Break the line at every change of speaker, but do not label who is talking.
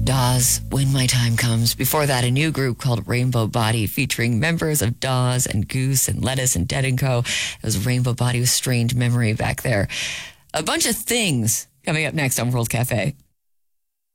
Dawes, When My Time Comes. Before that, a new group called Rainbow Body featuring members of Dawes and Goose and Lettuce and Dead & Co. It was Rainbow Body with Strange Memory back there. A bunch of things coming up next on World Cafe.